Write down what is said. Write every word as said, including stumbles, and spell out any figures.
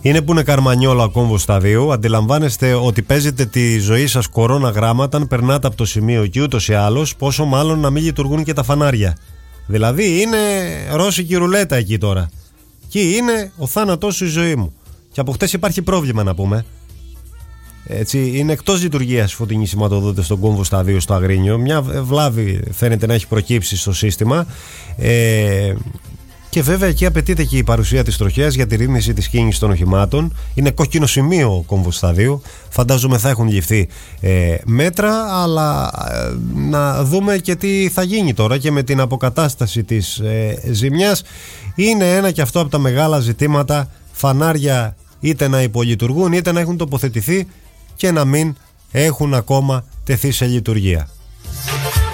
Είναι που είναι Καρμανιόλα ο κόμβος σταδίου. Αντιλαμβάνεστε ότι παίζετε τη ζωή σας κορώνα γράμματα αν περνάτε από το σημείο εκεί ούτως ή άλλως, πόσο μάλλον να μην λειτουργούν και τα φανάρια. Δηλαδή είναι ρώσικη ρουλέτα εκεί τώρα. Εκεί είναι ο θάνατός σου, η ζωή μου. Και από χτες υπάρχει πρόβλημα, να πούμε. Έτσι, είναι εκτός λειτουργίας φωτεινοί σηματοδότες στον κόμβο σταδίου στο Αγρίνιο. Μια βλάβη φαίνεται να έχει προκύψει στο σύστημα. Ε, και βέβαια εκεί απαιτείται και η παρουσία της τροχέας για τη ρύθμιση της κίνησης των οχημάτων. Είναι κόκκινο σημείο ο κόμβος σταδίου. Φαντάζομαι θα έχουν ληφθεί ε, μέτρα, αλλά ε, να δούμε και τι θα γίνει τώρα και με την αποκατάσταση της ε, ζημιάς. Είναι ένα και αυτό από τα μεγάλα ζητήματα. Φανάρια είτε να υπολειτουργούν είτε να έχουν τοποθετηθεί και να μην έχουν ακόμα τεθεί σε λειτουργία.